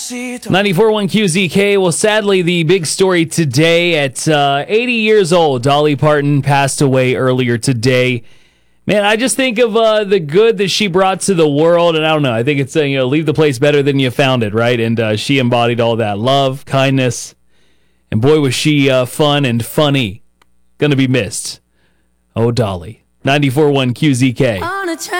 94.1 QZK. Well, sadly, the big story today at 80 years old, Dolly Parton passed away earlier today. Man, I just think of the good that she brought to the world, and I don't know. I think it's leave the place better than you found it, right? And she embodied all that love, kindness, and boy, was she fun and funny. Gonna be missed. Oh, Dolly. 94.1 QZK.